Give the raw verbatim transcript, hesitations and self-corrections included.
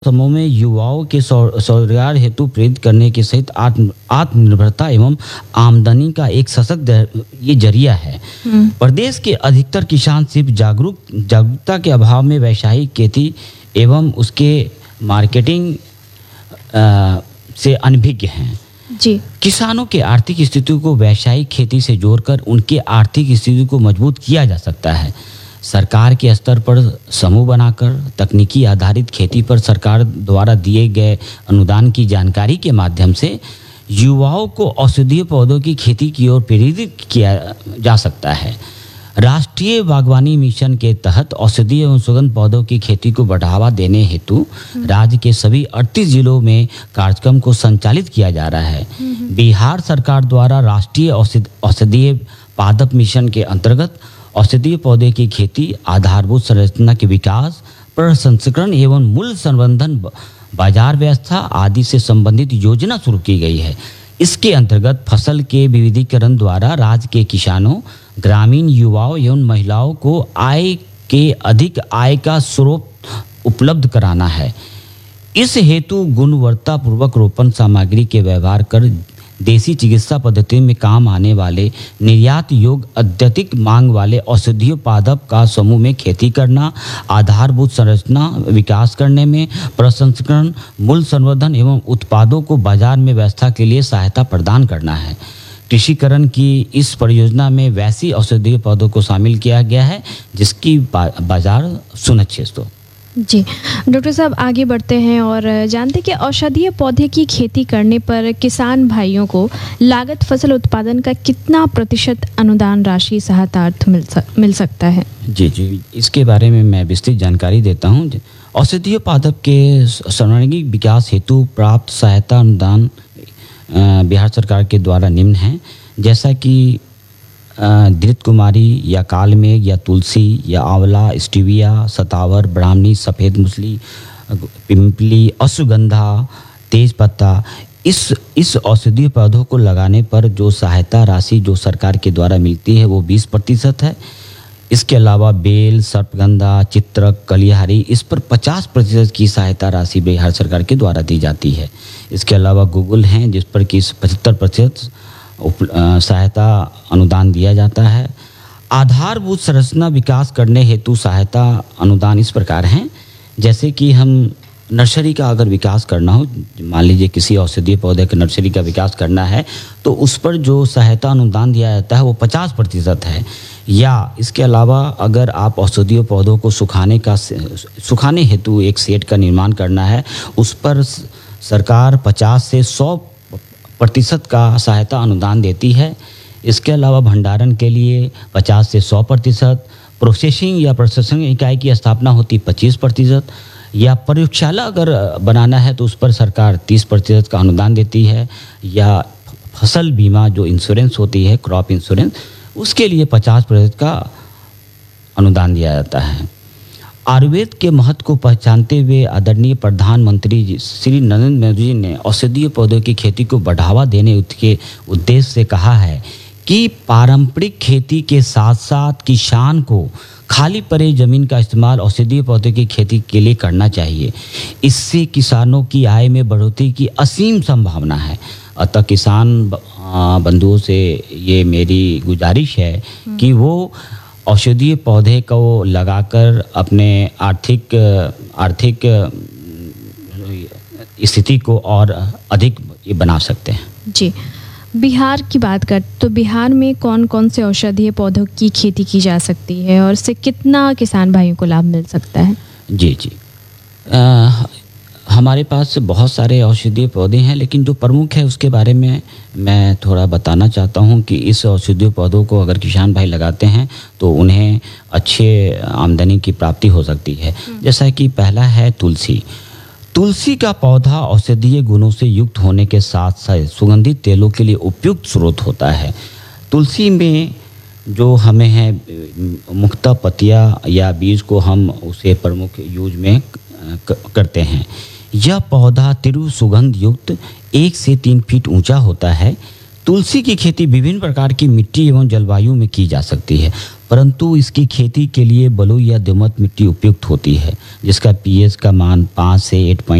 समूह में युवाओं के स्व- स्वरोजगार हेतु प्रेरित करने के सहित आत्म आत्मनिर्भरता एवं आमदनी का एक सशक्त द- ये जरिया है। प्रदेश के अधिकतर किसान सिर्फ जागरूक जागरूकता के अभाव में वैश्विक खेती एवं उसके मार्केटिंग अ, से अनभिज्ञ हैं। जी। किसानों के आर्थिक स्थिति को वैश्विक खेती से जोड़कर उनके आर्थिक स्थिति को मजबूत किया जा सकता है। सरकार के स्तर पर समूह बनाकर तकनीकी आधारित खेती पर सरकार द्वारा दिए गए अनुदान की जानकारी के माध्यम से युवाओं को औषधीय पौधों की खेती की ओर प्रेरित किया जा सकता है। राष्ट्रीय बागवानी मिशन के तहत औषधीय एवं सुगंध पौधों की खेती को बढ़ावा देने हेतु राज्य के सभी अड़तीस जिलों में कार्यक्रम को संचालित किया जा रहा है। बिहार सरकार द्वारा राष्ट्रीय औषध औषधीय पादप मिशन के अंतर्गत औषधीय पौधे की खेती, आधारभूत संरचना के विकास, प्रसंस्करण एवं मूल्य संवर्धन, ब- बाजार व्यवस्था आदि से संबंधित योजना शुरू की गई है। इसके अंतर्गत फसल के विविधीकरण द्वारा राज्य के किसानों, ग्रामीण युवाओं एवं महिलाओं को आय के अधिक आय का स्रोत उपलब्ध कराना है। इस हेतु गुणवत्तापूर्वक रोपण सामग्री के व्यवहार कर देसी चिकित्सा पद्धति में काम आने वाले निर्यात योग्य अत्यधिक मांग वाले औषधीय पादप का समूह में खेती करना, आधारभूत संरचना विकास करने में, प्रसंस्करण, मूल्य संवर्धन एवं उत्पादों को बाजार में व्यवस्था के लिए सहायता प्रदान करना है। कृषिकरण की इस परियोजना में वैसी औषधीय पौधों को शामिल किया गया है जिसकी बा, बाजार सुनिश्चित हो। जी डॉक्टर साहब, आगे बढ़ते हैं और जानते हैं कि औषधीय पौधे की खेती करने पर किसान भाइयों को लागत फसल उत्पादन का कितना प्रतिशत अनुदान राशि सहायता अर्थ मिल सक, मिल सकता है? जी जी इसके बारे में मैं विस्तृत जानकारी देता हूँ। औषधीय पादप के सर्वांगीण विकास हेतु प्राप्त सहायता अनुदान अ, बिहार सरकार के द्वारा निम्न है, जैसा कि धृत कुमारी या कालमेघ या तुलसी या आंवला, स्टीविया, सतावर, ब्राह्मणी, सफ़ेद मूसली, पिंपली, अश्वगंधा, तेज पत्ता, इस इस औषधीय पौधों को लगाने पर जो सहायता राशि जो सरकार के द्वारा मिलती है वो बीस प्रतिशत है। इसके अलावा बेल, सर्पगंधा, चित्रक, कलिहारी, इस पर पचास प्रतिशत की सहायता राशि बिहार सरकार के द्वारा दी जाती है। इसके अलावा गूगल हैं जिस पर कि पचहत्तर प्रतिशत सहायता अनुदान दिया जाता है। आधारभूत संरचना विकास करने हेतु सहायता अनुदान इस प्रकार हैं, जैसे कि हम नर्सरी का अगर विकास करना हो, मान लीजिए किसी औषधीय पौधे के नर्सरी का विकास करना है तो उस पर जो सहायता अनुदान दिया जाता है वो पचास प्रतिशत है। या इसके अलावा अगर आप औषधीय पौधों को सुखाने का सुखाने हेतु एक शेड का निर्माण करना है, उस पर सरकार पचास से सौ प्रतिशत का सहायता अनुदान देती है। इसके अलावा भंडारण के लिए पचास से सौ प्रतिशत, प्रोसेसिंग या प्रोसेसिंग इकाई की स्थापना होती पच्चीस प्रतिशत, या प्रयोगशाला अगर बनाना है तो उस पर सरकार तीस प्रतिशत का अनुदान देती है। या फसल बीमा जो इंश्योरेंस होती है, क्रॉप इंश्योरेंस, उसके लिए पचास प्रतिशत का अनुदान दिया जाता है। आयुर्वेद के महत्व को पहचानते हुए आदरणीय प्रधानमंत्री जी श्री नरेंद्र मोदी जी ने औषधीय पौधों की खेती को बढ़ावा देने के उद्देश्य से कहा है कि पारंपरिक खेती के साथ साथ किसान को खाली पड़े जमीन का इस्तेमाल औषधीय पौधों की खेती के लिए करना चाहिए। इससे किसानों की आय में बढ़ोतरी की असीम संभावना है। अतः किसान बंधुओं से ये मेरी गुजारिश है कि वो औषधीय पौधे को लगाकर अपने आर्थिक आर्थिक स्थिति को और अधिक ये बना सकते हैं। जी, बिहार की बात कर तो बिहार में कौन कौन से औषधीय पौधों की खेती की जा सकती है और इससे कितना किसान भाइयों को लाभ मिल सकता है? जी जी आ, हमारे पास बहुत सारे औषधीय पौधे हैं, लेकिन जो प्रमुख है उसके बारे में मैं थोड़ा बताना चाहता हूं कि इस औषधीय पौधों को अगर किसान भाई लगाते हैं तो उन्हें अच्छे आमदनी की प्राप्ति हो सकती है। जैसा कि पहला है तुलसी। तुलसी का पौधा औषधीय गुणों से युक्त होने के साथ साथ सुगंधित तेलों के लिए उपयुक्त स्रोत होता है। तुलसी में जो हमें है मुख्यतः पत्तियाँ या बीज को हम उसे प्रमुख यूज में करते हैं। यह पौधा तिरु सुगंध युक्त एक से तीन फीट ऊंचा होता है। तुलसी की खेती विभिन्न प्रकार की मिट्टी एवं जलवायु में की जा सकती है, परंतु इसकी खेती के लिए बलुई या दोमट मिट्टी उपयुक्त होती है, जिसका पीएच का मान पाँच से आठ